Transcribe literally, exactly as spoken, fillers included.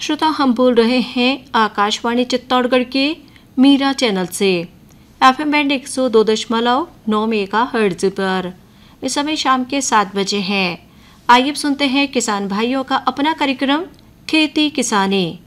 श्रोता, हम बोल रहे हैं आकाशवाणी चित्तौड़गढ़ के मीरा चैनल से एफएम बैंड एक सौ दो दशमलव नौ मेगा हर्ट्ज पर। इस समय शाम के सात बजे हैं। आइए सुनते हैं किसान भाइयों का अपना कार्यक्रम खेती किसानी।